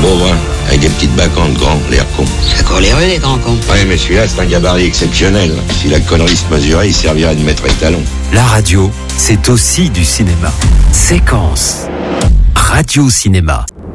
beau, hein, avec des petites bacchantes grands, l'air con. Ça court les rues, les grands cons. Ouais, mais celui-là, c'est un gabarit exceptionnel. Si la connerie se mesurait, il servirait de maître étalon. La radio, c'est aussi du cinéma. Séquence. Radio Cinéma.